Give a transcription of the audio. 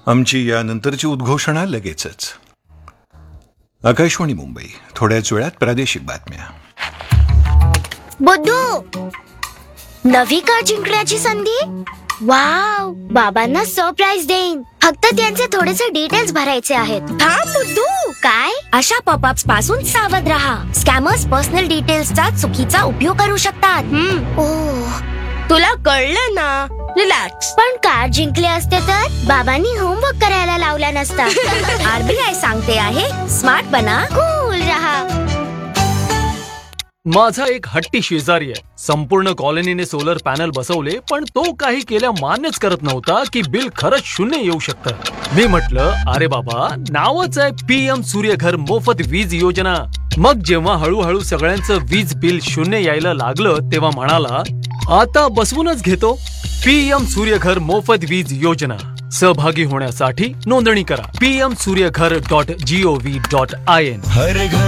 आमची यानंतरची उद्घोषणा लगेचच. आकाशवाणी मुंबई, थोड्याच वेळात प्रादेशिक बातम्या. बुद्धू, नवी कार जिंकण्याची संधी. वाव, बाबांना सरप्राईज देईन. फक्त त्यांचे थोडेसे डिटेल्स भरायचे आहेत. थांब बुद्धू. काय? अशा पॉपअप्स पासून सावध राहा. स्कॅमर्स पर्सनल डिटेल्सचा चुकीचा उपयोग करू शकतात. ओह, तुला कळलं ना? रिलॅक्स. पण कार जिंकले असते तर बाबांनी होमवर्क करायला लावला नसता. आरबीआय सांगते आहे, स्मार्ट बना, कूल रहा. माझा एक हट्टी शेजारी आहे. संपूर्ण कॉलनीने सोलर पॅनल बसवले, पण तो काही केल्या मान्यच करत नव्हता की बिल खरंच 0 येऊ शकतं. मी म्हटलं, अरे बाबा, नावच आहे PM सूर्यघर मोफत वीज योजना. मग जेव्हा हळूहळू सगळ्यांचं वीज बिल 0 यायला लागलं, तेव्हा म्हणाला, आता बसवूनच घेतो. PM सूर्यघर मोफत वीज योजना. सहभागी होण्यासाठी नोंदणी करा. pmsuryaghar.gov.in. हर घर